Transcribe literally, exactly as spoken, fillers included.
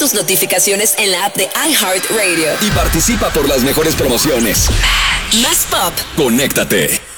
tus notificaciones en la app de iHeartRadio. Y participa por las mejores promociones. Más pop. Conéctate.